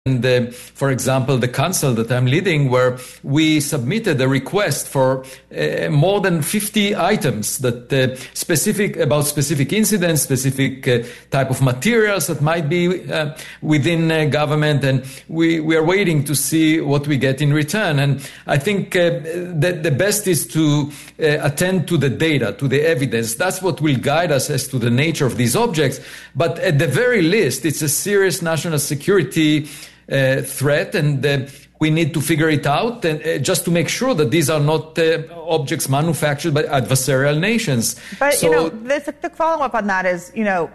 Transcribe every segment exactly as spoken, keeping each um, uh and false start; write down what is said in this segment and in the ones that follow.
And uh, for example, the council that I'm leading, where we submitted a request for uh, more than fifty items that uh, specific about specific incidents, specific uh, type of materials that might be uh, within uh, government, and we, we are waiting to see what we get in return. And I think uh, that the best is to uh, attend to the data, to the evidence. That's what will guide us as to the nature of these objects. But at the very least, it's a serious national security Uh, threat, and uh, we need to figure it out, and uh, just to make sure that these are not uh, objects manufactured by adversarial nations. But so, you know, the, the follow-up on that is, you know,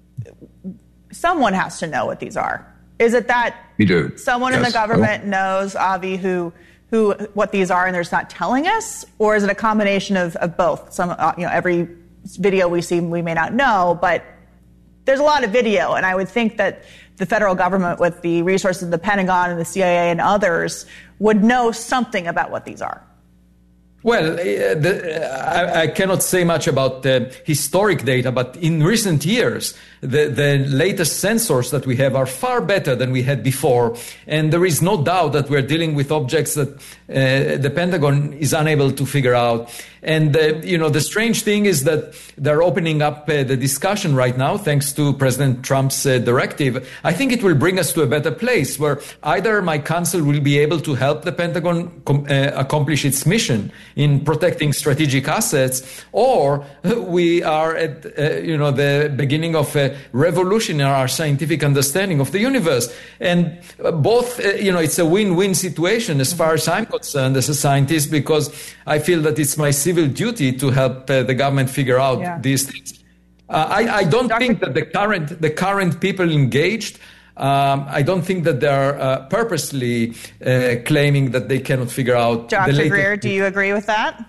someone has to know what these are. Is it that we do. someone yes. in the government oh. knows, Avi, who who what these are, and they're just not telling us, or is it a combination of, of both? Some, uh, you know, every video we see, we may not know, but there's a lot of video, and I would think that the federal government, with the resources of the Pentagon and the C I A and others, would know something about what these are. Well, uh, the, uh, I, I cannot say much about uh, historic data, but in recent years, the, the latest sensors that we have are far better than we had before. And there is no doubt that we're dealing with objects that uh, the Pentagon is unable to figure out. And, uh, you know, the strange thing is that they're opening up uh, the discussion right now, thanks to President Trump's uh, directive. I think it will bring us to a better place where either my council will be able to help the Pentagon com- uh, accomplish its mission in protecting strategic assets, or we are at, uh, you know, the beginning of a revolution in our scientific understanding of the universe. And both, uh, you know, it's a win-win situation as far as I'm concerned as a scientist, because I feel that it's my civil duty to help uh, the government figure out yeah. these things. Uh, I, I don't Doctor think that the current the current people engaged, um, I don't think that they are uh, purposely uh, claiming that they cannot figure out. Doctor the latest. Greer, do you agree with that?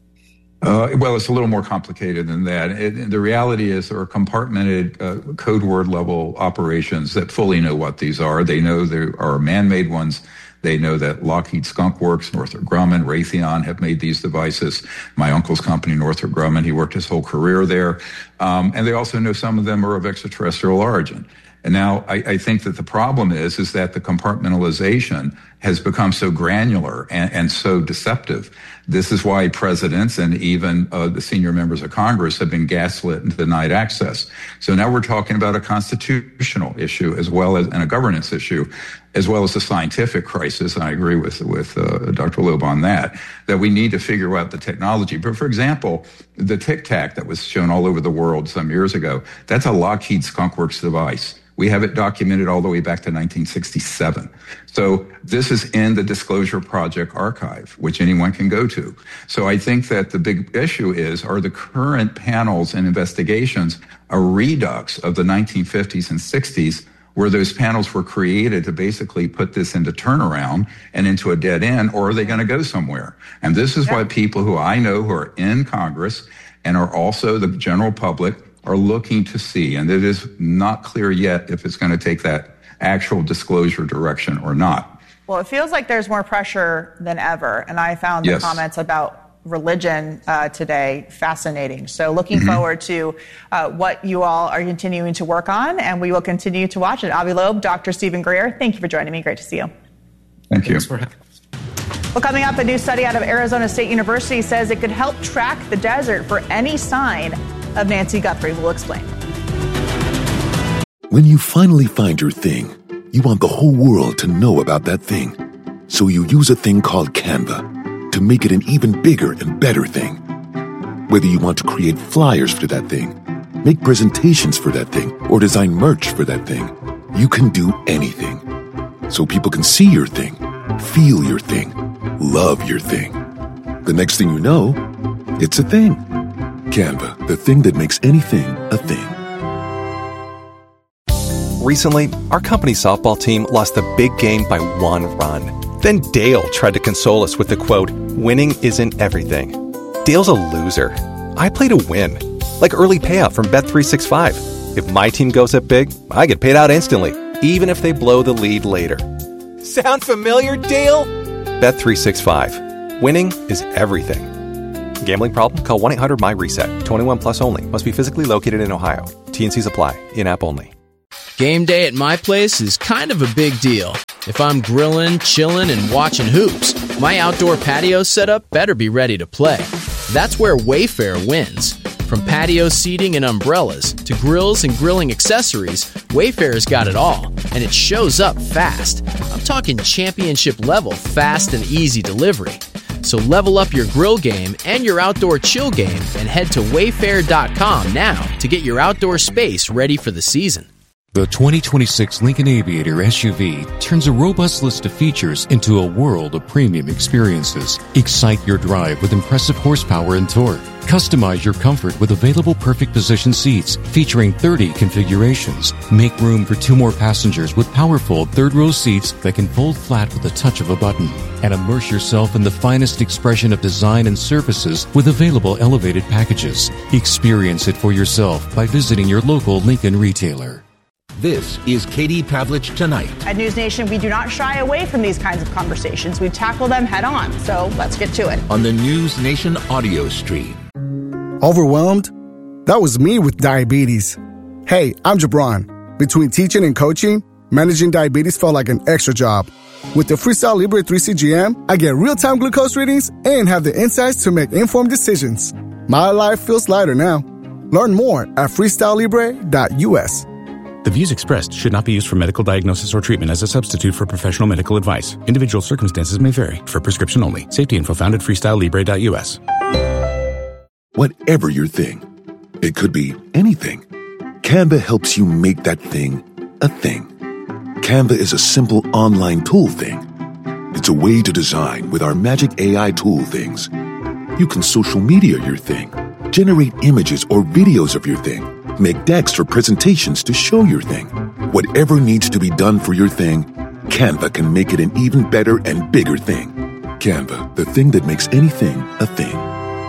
Uh, well, it's a little more complicated than that. It, the reality is there are compartmented uh, code word level operations that fully know what these are. They know there are man-made ones. They know that Lockheed Skunk Works, Northrop Grumman, Raytheon have made these devices. My uncle's company, Northrop Grumman, he worked his whole career there. Um, and they also know some of them are of extraterrestrial origin. And now I, I think that the problem is, is that the compartmentalization has become so granular and, and so deceptive. This is why presidents and even uh, the senior members of Congress have been gaslit and denied access. So now we're talking about a constitutional issue as well as and a governance issue, as well as a scientific crisis. And I agree with with uh, Doctor Loeb on that, that we need to figure out the technology. But for example, the Tic Tac that was shown all over the world some years ago, that's a Lockheed Skunk Works device. We have it documented all the way back to nineteen sixty-seven. So this is in the Disclosure Project archive, which anyone can go to. So I think that the big issue is, are the current panels and investigations a redux of the nineteen fifties and sixties, where those panels were created to basically put this into turnaround and into a dead end, or are they going to go somewhere? And this is yeah. why people who I know who are in Congress and are also the general public are looking to see, and it is not clear yet if it's going to take that actual disclosure direction or not. Well, it feels like there's more pressure than ever, and I found the yes. comments about religion uh, today fascinating. So looking mm-hmm. forward to uh, what you all are continuing to work on, and we will continue to watch it. Avi Loeb, Doctor Stephen Greer, thank you for joining me. Great to see you. Thank you. Thanks for having us. Well, coming up, a new study out of Arizona State University says it could help track the desert for any sign of Nancy Guthrie. Will explain. When you finally find your thing, you want the whole world to know about that thing. So you use a thing called Canva to make it an even bigger and better thing. Whether you want to create flyers for that thing, make presentations for that thing, or design merch for that thing, you can do anything. So people can see your thing, feel your thing, love your thing. The next thing you know, it's a thing. Canva, the thing that makes anything a thing. Recently, our company's softball team lost the big game by one run. Then Dale tried to console us with the quote, "Winning isn't everything." Dale's a loser. I play to win. Like early payout from Bet three sixty-five. If my team goes up big, I get paid out instantly, even if they blow the lead later. Sound familiar, Dale? Bet three sixty-five. Winning is everything. Gambling problem? Call one eight hundred M Y RESET. twenty-one plus only. Must be physically located in Ohio. T and C's apply. In-app only. Game day at my place is kind of a big deal. If I'm grilling, chilling, and watching hoops, my outdoor patio setup better be ready to play. That's where Wayfair wins. From patio seating and umbrellas to grills and grilling accessories, Wayfair's got it all, and it shows up fast. I'm talking championship level fast and easy delivery. So level up your grill game and your outdoor chill game and head to wayfair dot com now to get your outdoor space ready for the season. The twenty twenty-six Lincoln Aviator S U V turns a robust list of features into a world of premium experiences. Excite your drive with impressive horsepower and torque. Customize your comfort with available perfect position seats featuring thirty configurations. Make room for two more passengers with powerful third-row seats that can fold flat with the touch of a button. And immerse yourself in the finest expression of design and services with available elevated packages. Experience it for yourself by visiting your local Lincoln retailer. This is Katie Pavlich Tonight. At News Nation, we do not shy away from these kinds of conversations. We tackle them head on. So let's get to it. On the News Nation audio stream. Overwhelmed? That was me with diabetes. Hey, I'm Jabron. Between teaching and coaching, managing diabetes felt like an extra job. With the Freestyle Libre three C G M, I get real-time glucose readings and have the insights to make informed decisions. My life feels lighter now. Learn more at freestyle libre dot u s. The views expressed should not be used for medical diagnosis or treatment as a substitute for professional medical advice. Individual circumstances may vary. For prescription only. Safety info found at freestyle libre dot u s. Whatever your thing, it could be anything. Canva helps you make that thing a thing. Canva is a simple online tool thing. It's a way to design with our magic A I tool things. You can social media your thing, generate images or videos of your thing, make decks for presentations to show your thing. Whatever needs to be done for your thing, Canva can make it an even better and bigger thing. Canva, the thing that makes anything a thing.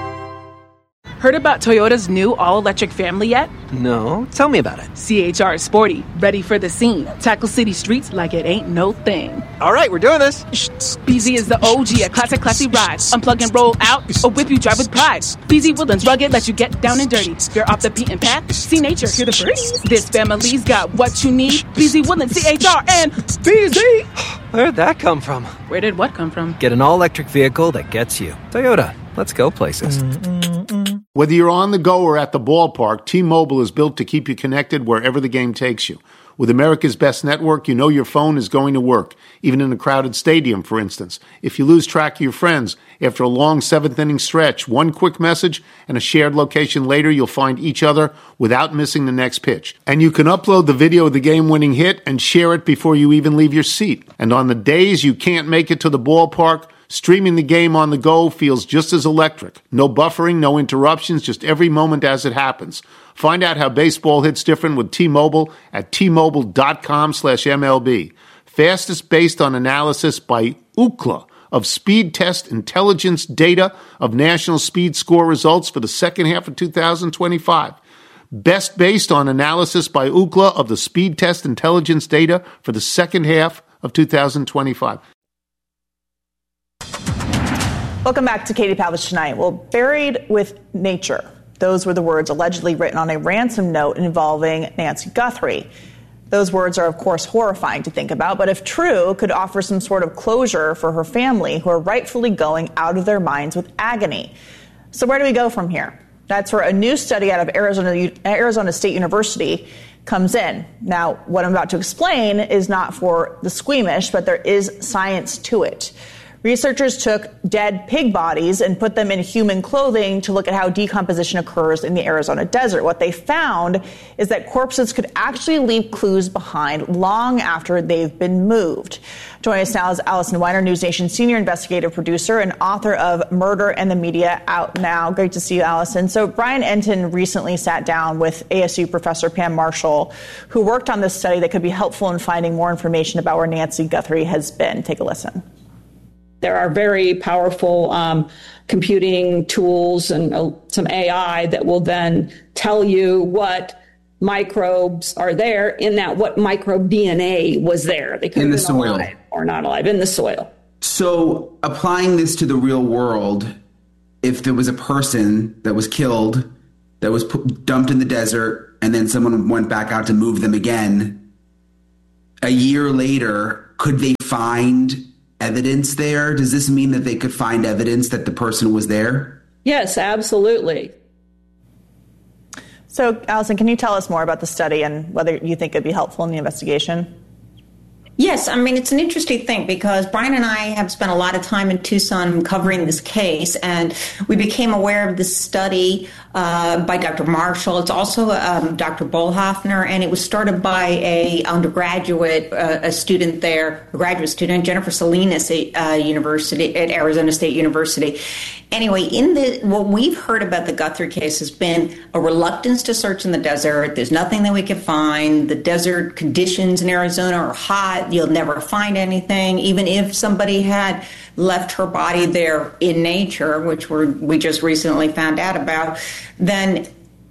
Heard about Toyota's new all-electric family yet? No, tell me about it. C H R is sporty, ready for the scene. Tackle city streets like it ain't no thing. All right, we're doing this. B Z is the O G, a classic, classy ride. Unplug and roll out, or whip you drive with pride. B Z Woodlands rugged, let you get down and dirty. You're off the beaten path, see nature, hear the birds. This family's got what you need. B Z Woodlands, C H R, and B Z. Where'd that come from? Where did what come from? Get an all-electric vehicle that gets you. Toyota, let's go places. Mm-mm-mm. Whether you're on the go or at the ballpark, T-Mobile is built to keep you connected wherever the game takes you. With America's best network, you know your phone is going to work, even in a crowded stadium, for instance. If you lose track of your friends, after a long seventh-inning stretch, one quick message and a shared location later, you'll find each other without missing the next pitch. And you can upload the video of the game-winning hit and share it before you even leave your seat. And on the days you can't make it to the ballpark, streaming the game on the go feels just as electric. No buffering, no interruptions, just every moment as it happens. Find out how baseball hits different with T-Mobile at T-Mobile.com slash MLB. Fastest based on analysis by Ookla of Speed Test Intelligence data of national speed score results for the second half of two thousand twenty-five. Best based on analysis by Ookla of the Speed Test Intelligence data for the second half of two thousand twenty-five. Welcome back to Katie Pavlich Tonight. Well, buried with nature. Those were the words allegedly written on a ransom note involving Nancy Guthrie. Those words are, of course, horrifying to think about, but if true, could offer some sort of closure for her family, who are rightfully going out of their minds with agony. So where do we go from here? That's where a new study out of Arizona, Arizona State University comes in. Now, what I'm about to explain is not for the squeamish, but there is science to it. Researchers took dead pig bodies and put them in human clothing to look at how decomposition occurs in the Arizona desert. What they found is that corpses could actually leave clues behind long after they've been moved. Joining us now is Allison Weiner, News Nation senior investigative producer and author of Murder and the Media, out now. Great to see you, Allison. So Brian Entin recently sat down with A S U professor Pam Marshall, who worked on this study that could be helpful in finding more information about where Nancy Guthrie has been. Take a listen. There are very powerful um, computing tools and uh, some A I that will then tell you what microbes are there, in that what microbe D N A was there. They could in have the been soil alive or not alive in the soil. So applying this to the real world, if there was a person that was killed, that was put, dumped in the desert, and then someone went back out to move them again, a year later, could they find evidence there? Does this mean that they could find evidence that the person was there? Yes, absolutely. So, Allison, can you tell us more about the study and whether you think it'd be helpful in the investigation? Yes, I mean, it's an interesting thing because Brian and I have spent a lot of time in Tucson covering this case, and we became aware of this study uh, by Doctor Marshall. It's also um, Doctor Bollhoffner, and it was started by a undergraduate, uh, a student there, a graduate student, Jennifer Salinas at uh, University at Arizona State University. Anyway, in the what we've heard about the Guthrie case has been a reluctance to search in the desert. There's nothing that we can find. The desert conditions in Arizona are hot. You'll never find anything. Even if somebody had left her body there in nature, which we're, we just recently found out about, then,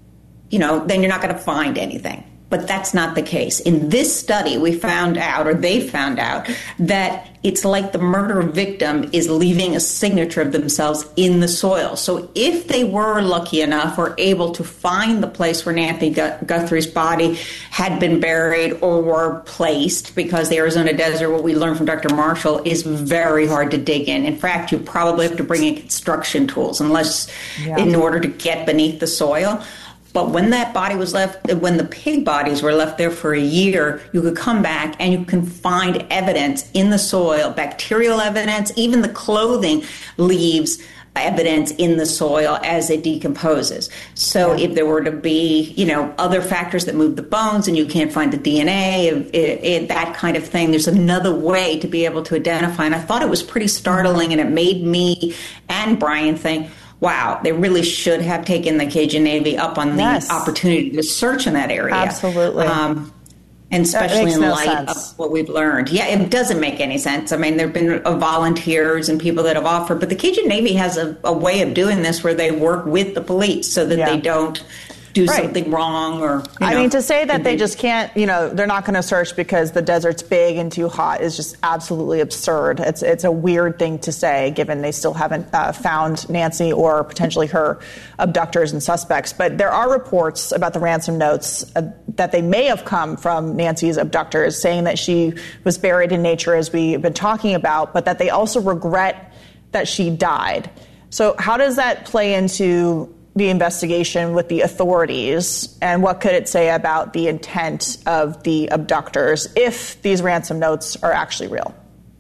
you know, then you're not going to find anything. But that's not the case. In this study, we found out, or they found out, that it's like the murder victim is leaving a signature of themselves in the soil. So if they were lucky enough or able to find the place where Nancy Guthrie's body had been buried or placed, because the Arizona desert, what we learned from Doctor Marshall, is very hard to dig in. In fact, you probably have to bring in construction tools unless yeah. in order to get beneath the soil. But when that body was left, when the pig bodies were left there for a year, you could come back and you can find evidence in the soil, bacterial evidence, even the clothing leaves evidence in the soil as it decomposes. So if there were to be, you know, other factors that move the bones and you can't find the D N A, it, it, that kind of thing, there's another way to be able to identify. And I thought it was pretty startling, and it made me and Brian think, wow, they really should have taken the Cajun Navy up on the yes. opportunity to search in that area. Absolutely. Um, and especially in no light sense. of what we've learned. Yeah, it doesn't make any sense. I mean, there have been uh, volunteers and people that have offered, but the Cajun Navy has a, a way of doing this where they work with the police so that yeah. they don't do right. something wrong or, you I know, mean, to say that they just can't, you know, they're not going to search because the desert's big and too hot is just absolutely absurd. It's it's a weird thing to say, given they still haven't uh, found Nancy or potentially her abductors and suspects. But there are reports about the ransom notes uh, that they may have come from Nancy's abductors, saying that she was buried in nature, as we've been talking about, but that they also regret that she died. So how does that play into the investigation with the authorities, and what could it say about the intent of the abductors if these ransom notes are actually real?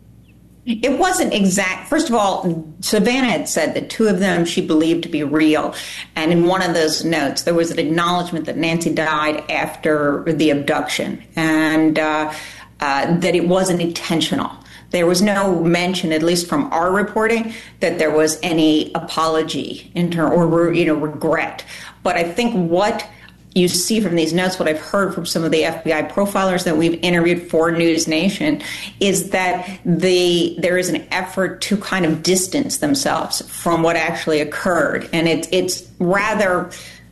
It wasn't exact. First of all, Savannah had said that two of them she believed to be real. And in one of those notes, there was an acknowledgement that Nancy died after the abduction, and uh, uh, that it wasn't intentional. There was no mention, at least from our reporting, that there was any apology in ter- or, you know, regret. But I think what you see from these notes, what I've heard from some of the F B I profilers that we've interviewed for News Nation, is that the there is an effort to kind of distance themselves from what actually occurred. And it, it's rather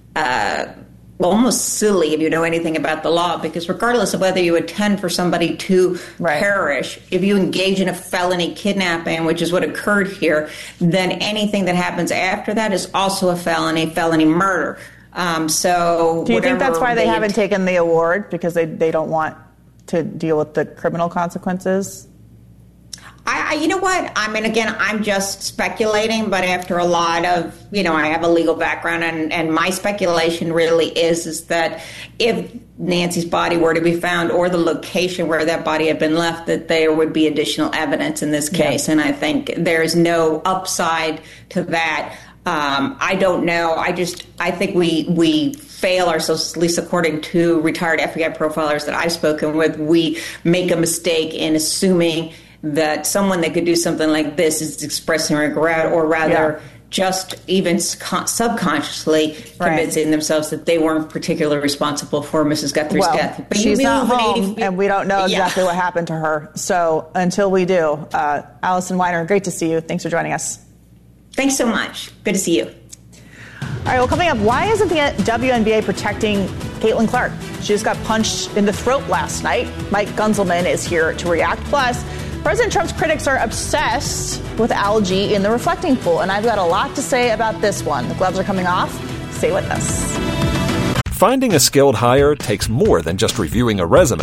uh, almost silly if you know anything about the law, because regardless of whether you intend for somebody to right. perish, if you engage in a felony kidnapping, which is what occurred here, then anything that happens after that is also a felony, felony murder. Um, so do you think that's why they, they haven't t- taken the award, because they, they don't want to deal with the criminal consequences? I, I, you know what? I mean, again, I'm just speculating, but after a lot of, you know, I have a legal background, and, and my speculation really is, is that if Nancy's body were to be found, or the location where that body had been left, that there would be additional evidence in this case. Yeah. And I think there's no upside to that. Um, I don't know. I just, I think we, we fail ourselves, at least according to retired F B I profilers that I've spoken with. We make a mistake in assuming that someone that could do something like this is expressing regret, or rather yeah. just even subconsciously right. convincing themselves that they weren't particularly responsible for Missus Guthrie's well, death. But she's not home, and we don't know exactly yeah. what happened to her. So until we do, uh, Allison Weiner, great to see you. Thanks for joining us. Thanks so much. Good to see you. All right, well, coming up, why isn't the W N B A protecting Caitlin Clark? She just got punched in the throat last night. Mike Gunzelman is here to react. Plus, President Trump's critics are obsessed with algae in the reflecting pool, and I've got a lot to say about this one. The gloves are coming off. Stay with us. Finding a skilled hire takes more than just reviewing a resume.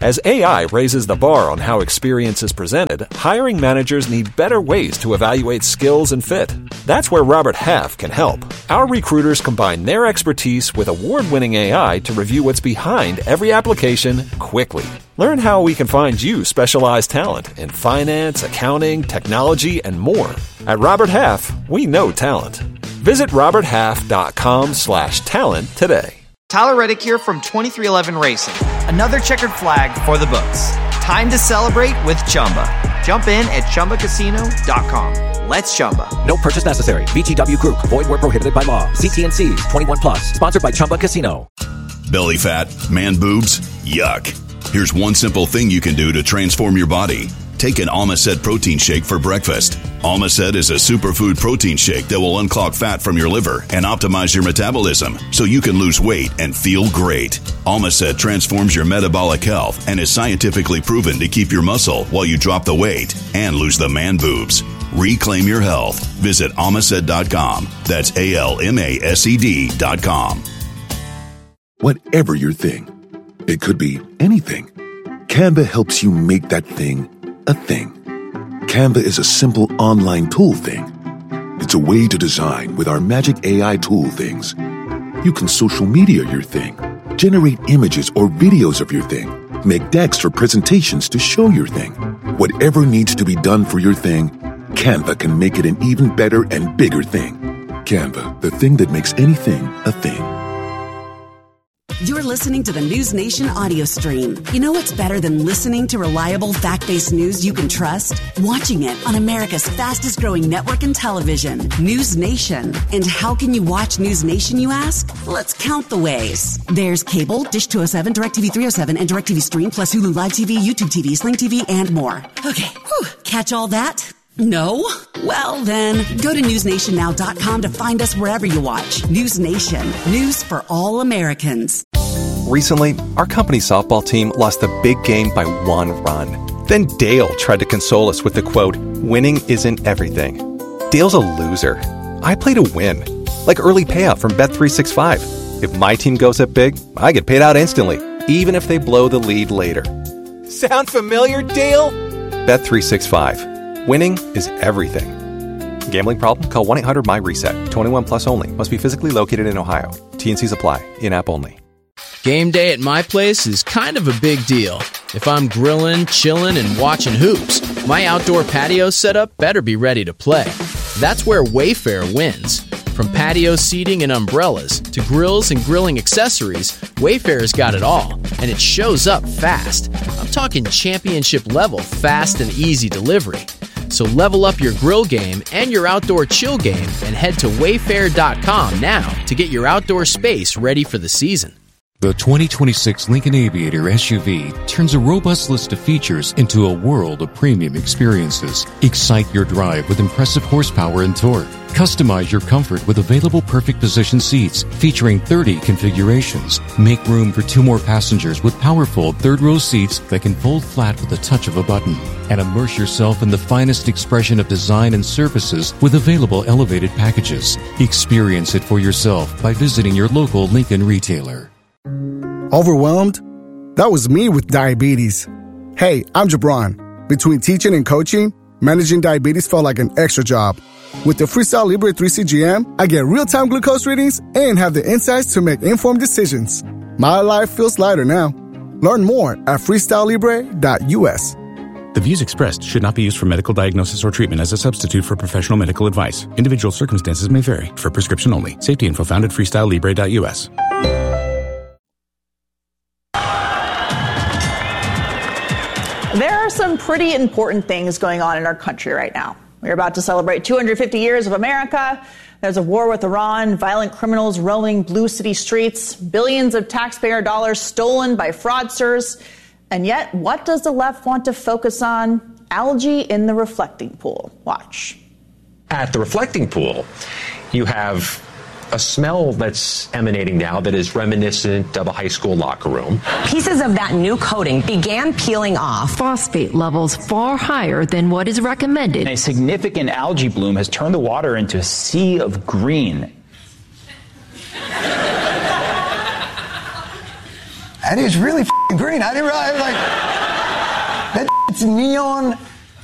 As A I raises the bar on how experience is presented, hiring managers need better ways to evaluate skills and fit. That's where Robert Half can help. Our recruiters combine their expertise with award-winning A I to review what's behind every application quickly. Learn how we can find you specialized talent in finance, accounting, technology, and more. At Robert Half, we know talent. Visit roberthalf.com slash talent today. Tyler Reddick here from twenty-three eleven Racing. Another checkered flag for the books. Time to celebrate with Chumba. Jump in at chumba casino dot com. Let's Chumba. No purchase necessary. V G W Group. Void where prohibited by law. See T and C's. twenty-one plus. Sponsored by Chumba Casino. Belly fat, man boobs, yuck. Here's one simple thing you can do to transform your body. Take an Almacet protein shake for breakfast. Almacet is a superfood protein shake that will unclog fat from your liver and optimize your metabolism so you can lose weight and feel great. Almacet transforms your metabolic health and is scientifically proven to keep your muscle while you drop the weight and lose the man boobs. Reclaim your health. Visit almacet dot com. That's A L M A S E D dot com. Whatever your thing, it could be anything. Canva helps you make that thing a thing. Canva is a simple online tool thing. It's a way to design with our magic A I tool things. You can social media your thing, generate images or videos of your thing, make decks for presentations to show your thing. Whatever needs to be done for your thing, Canva can make it an even better and bigger thing. Canva, the thing that makes anything a thing. You're listening to the News Nation audio stream. You know what's better than listening to reliable, fact-based news you can trust? Watching it on America's fastest-growing network in television, News Nation. And how can you watch News Nation, you ask? Let's count the ways. There's cable, Dish two oh seven, DirecTV three oh seven, and DirecTV Stream, plus Hulu Live T V, YouTube T V, Sling T V, and more. Okay, whew. Catch all that? No? Well, then, go to news nation now dot com to find us wherever you watch. News Nation. News for all Americans. Recently, our company softball team lost the big game by one run. Then Dale tried to console us with the quote, "Winning isn't everything." Dale's a loser. I play to win. Like early payout from Bet three sixty-five. If my team goes up big, I get paid out instantly, even if they blow the lead later. Sound familiar, Dale? Bet three sixty-five. Winning is everything. Gambling problem? Call one eight hundred M Y reset. twenty-one plus only. Must be physically located in Ohio. T and C's apply. In-app only. Game day at my place is kind of a big deal. If I'm grilling, chilling, and watching hoops, my outdoor patio setup better be ready to play. That's where Wayfair wins. From patio seating and umbrellas to grills and grilling accessories, Wayfair's got it all, and it shows up fast. I'm talking championship level fast and easy delivery. So level up your grill game and your outdoor chill game and head to wayfair dot com now to get your outdoor space ready for the season. The twenty twenty-six Lincoln Aviator S U V turns a robust list of features into a world of premium experiences. Excite your drive with impressive horsepower and torque. Customize your comfort with available perfect position seats featuring thirty configurations. Make room for two more passengers with powerful third-row seats that can fold flat with the touch of a button. And immerse yourself in the finest expression of design and services with available elevated packages. Experience it for yourself by visiting your local Lincoln retailer. Overwhelmed? That was me with diabetes. Hey, I'm Jabron. Between teaching and coaching, managing diabetes felt like an extra job. With the Freestyle Libre three C G M, I get real-time glucose readings and have the insights to make informed decisions. My life feels lighter now. Learn more at freestyle libre dot U S. The views expressed should not be used for medical diagnosis or treatment as a substitute for professional medical advice. Individual circumstances may vary. For prescription only. Safety info found at freestyle libre dot U S. There are some pretty important things going on in our country right now. We're about to celebrate two hundred fifty years of America. There's a war with Iran, violent criminals roaming blue city streets, billions of taxpayer dollars stolen by fraudsters. And yet, what does the left want to focus on? Algae in the reflecting pool. Watch. At the reflecting pool, you have a smell that's emanating now that is reminiscent of a high school locker room. Pieces of that new coating began peeling off. Phosphate levels far higher than what is recommended. A significant algae bloom has turned the water into a sea of And it's really f***ing green. I didn't realize, like, that it's neon